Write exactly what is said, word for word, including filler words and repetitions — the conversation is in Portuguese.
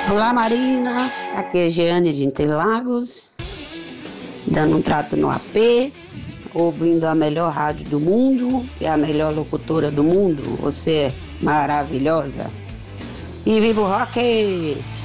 Olá, Marina. Aqui é Jeane de Interlagos, dando um trato no A P, ouvindo a melhor rádio do mundo e a melhor locutora do mundo. Você é maravilhosa. E viva o rock!